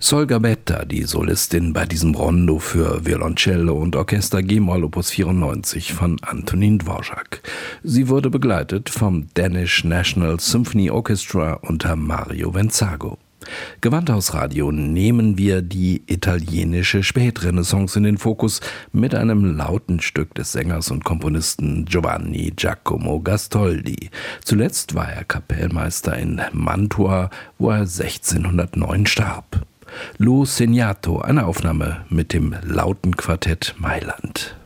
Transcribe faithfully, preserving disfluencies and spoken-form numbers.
Sol Gabetta, die Solistin bei diesem Rondo für Violoncello und Orchester G-Moll Opus vierundneunzig von Antonín Dvořák. Sie wurde begleitet vom Danish National Symphony Orchestra unter Mario Venzago. Gewandhausradio nehmen wir die italienische Spätrenaissance in den Fokus mit einem lauten Stück des Sängers und Komponisten Giovanni Giacomo Gastoldi. Zuletzt war er Kapellmeister in Mantua, wo er sechzehnhundertneun starb. L'ho Segnato, eine Aufnahme mit dem Lautenquartett Mailand.